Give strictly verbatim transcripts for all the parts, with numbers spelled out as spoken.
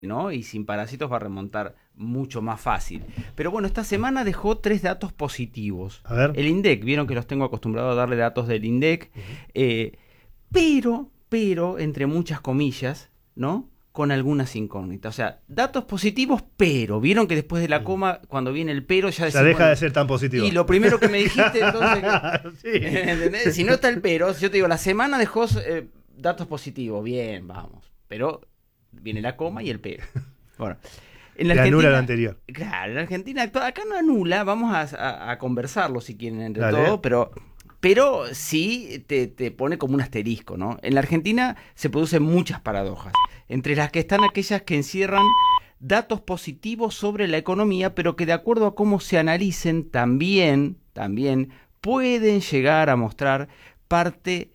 ¿no? Y sin parásitos va a remontar mucho más fácil. Pero bueno, esta semana dejó tres datos positivos. A ver. El INDEC, vieron que los tengo acostumbrado a darle datos del INDEC, Uh-huh. eh, pero, pero, entre muchas comillas, ¿no? Con algunas incógnitas. O sea, datos positivos, pero. Vieron que después de la coma, cuando viene el pero, ya Ya decimos, deja bueno, de ser tan positivo. y lo primero que me dijiste, entonces... Sí. ¿entendés? Si no está el pero, si yo te digo, la semana dejó eh, datos positivos, bien, vamos. Pero viene la coma y el pero. Bueno, en la Te Argentina, anula lo anterior. claro, en la Argentina actual, acá no anula, vamos a, a, a conversarlo si quieren entre Dale. todos, pero, pero sí te, te pone como un asterisco, ¿no? En la Argentina se producen muchas paradojas, entre las que están aquellas que encierran datos positivos sobre la economía, pero que de acuerdo a cómo se analicen, también, también pueden llegar a mostrar parte...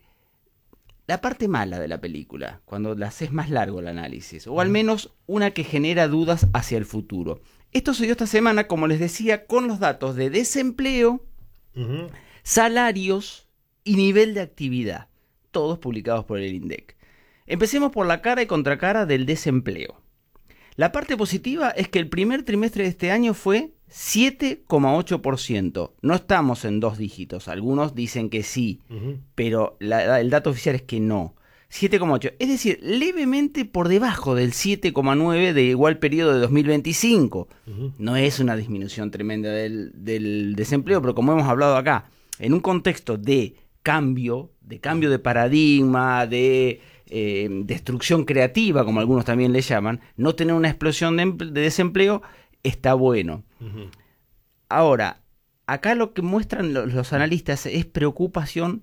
la parte mala de la película, cuando la haces más largo el análisis, o al menos una que genera dudas hacia el futuro. Esto se dio esta semana, como les decía, con los datos de desempleo, Uh-huh. salarios y nivel de actividad, todos publicados por el INDEC. Empecemos por la cara y contracara del desempleo. La parte positiva es que el primer trimestre de este año fue siete coma ocho por ciento. No estamos en dos dígitos. Algunos dicen que sí, Uh-huh. pero la, el dato oficial es que no. siete coma ocho. Es decir, levemente por debajo del siete coma nueve de igual periodo de dos mil veinticinco. Uh-huh. No es una disminución tremenda del, del desempleo, pero como hemos hablado acá, en un contexto de cambio, de cambio de paradigma, de... Eh, destrucción creativa, como algunos también le llaman, no tener una explosión de, de desempleo está bueno. Uh-huh. Ahora, acá lo que muestran los, los analistas es preocupación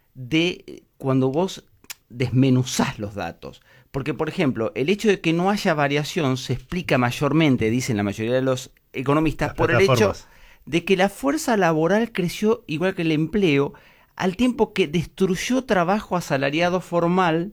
de cuando vos desmenuzás los datos. Porque, por ejemplo, el hecho de que no haya variación se explica mayormente, dicen la mayoría de los economistas, Las por el hecho plataformas. de que la fuerza laboral creció igual que el empleo, al tiempo que destruyó trabajo asalariado formal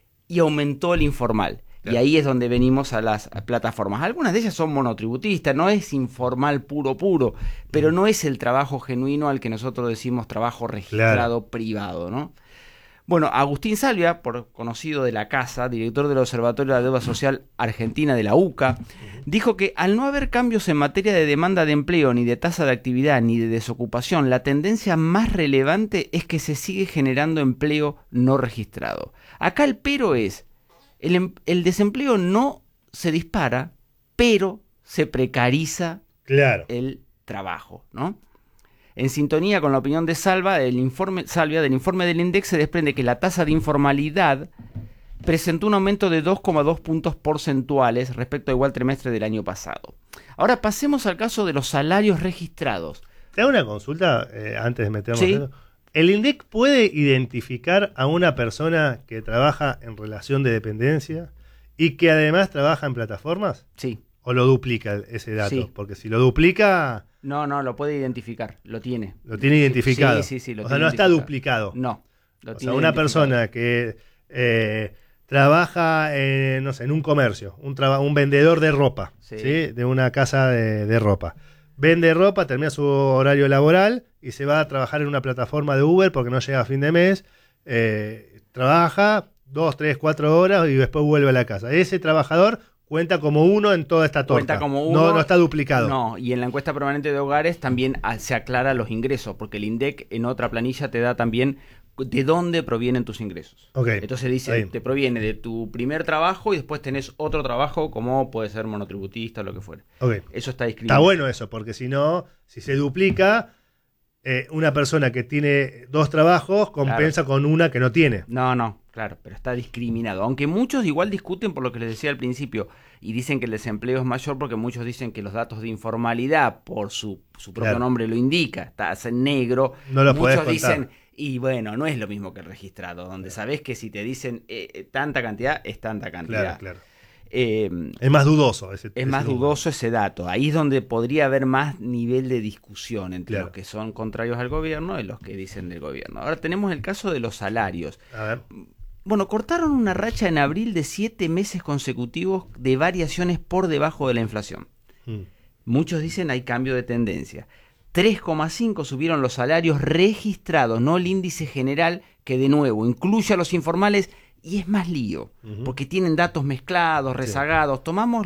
y aumentó el informal. Claro. Y ahí es donde venimos a las plataformas. Algunas de ellas son monotributistas, no es informal puro puro, pero no es el trabajo genuino al que nosotros decimos trabajo registrado Claro. privado, ¿no? Bueno, Agustín Salvia, por conocido de la Casa, director del Observatorio de la Deuda Social Argentina de la U C A, dijo que al no haber cambios en materia de demanda de empleo, ni de tasa de actividad, ni de desocupación, la tendencia más relevante es que se sigue generando empleo no registrado. Acá el pero es, el, em- el desempleo no se dispara, pero se precariza Claro. el trabajo, ¿no? En sintonía con la opinión de Salva, el informe, Salvia, del informe del INDEC se desprende que la tasa de informalidad presentó un aumento de dos coma dos puntos porcentuales respecto al igual trimestre del año pasado. Ahora pasemos al caso de los salarios registrados. Te hago una consulta eh, antes de meternos Sí. en eso. ¿El INDEC puede identificar a una persona que trabaja en relación de dependencia y que además trabaja en plataformas? Sí. ¿O lo duplica ese dato? Sí. Porque si lo duplica, No, no, lo puede identificar, lo tiene. lo tiene identificado. Sí, sí, sí, lo o sea, tiene no está identificado. duplicado. No. Lo O tiene sea, una identificado. persona que eh, trabaja en, no sé, en un comercio, un, traba- un vendedor de ropa, Sí. ¿sí? De una casa de, de ropa. Vende ropa, termina su horario laboral y se va a trabajar en una plataforma de Uber porque no llega a fin de mes. Eh, trabaja dos, tres, cuatro horas y después vuelve a la casa. Ese trabajador cuenta como uno en toda esta torta. Cuenta como uno. No, no está duplicado. No, y en la encuesta permanente de hogares también ah, se aclara los ingresos, porque el INDEC en otra planilla te da también de dónde provienen tus ingresos. Ok, Entonces dice, ahí. te proviene de tu primer trabajo y después tenés otro trabajo como puede ser monotributista o lo que fuera. Ok. Eso está descrito. Está bueno eso, porque si no, si se duplica, eh, una persona que tiene dos trabajos compensa con una que no tiene. No, no, claro, pero está discriminado. Aunque muchos igual discuten por lo que les decía al principio y dicen que el desempleo es mayor porque muchos dicen que los datos de informalidad, por su, su propio Claro. nombre lo indica, está en negro. No lo podés Muchos contar. dicen, y bueno, no es lo mismo que el registrado, donde sabés que si te dicen eh, eh, tanta cantidad, es tanta cantidad. Claro, claro. Eh, Es más dudoso. Ese, es ese más número. dudoso ese dato. Ahí es donde podría haber más nivel de discusión entre Claro. los que son contrarios al gobierno y los que dicen del gobierno. Ahora tenemos el caso de los salarios. A ver. Bueno, cortaron una racha en abril de siete meses consecutivos de variaciones por debajo de la inflación. Mm. Muchos dicen hay cambio de tendencia. tres coma cinco subieron los salarios registrados, no el índice general, que de nuevo incluye a los informales y es más lío, Ujú. porque tienen datos mezclados, rezagados. Tomamos